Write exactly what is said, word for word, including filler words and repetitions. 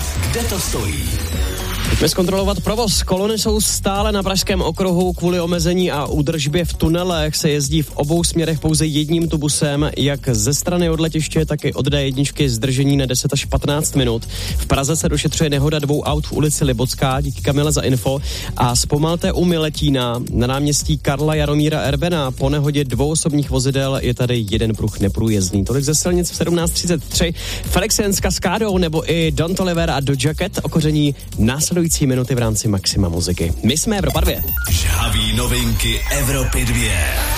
kde to stojí. Pojďme zkontrolovat provoz. Kolony jsou stále na Pražském okruhu. Kvůli omezení a údržbě v tunelech se jezdí v obou směrech pouze jedním tubusem, jak ze strany od letiště, tak i od D jedna zdržení na deset až patnáct minut. V Praze se došetřuje nehoda dvou aut v ulici Libotská, díky Kamile za info. A zpomalte u Miletína na náměstí Karla Jaromíra Erbena. Po nehodě dvou osobních vozidel je tady jeden pruh neprůjezdný. Tolik ze silnic v sedmnáct třicet tři. Felix Jen s Kaskádou nebo i Don Toliver a Doja Cat okoření následující minuty v rámci Maxima muziky. My jsme Evropa dvě. Žhaví novinky Evropy dvě.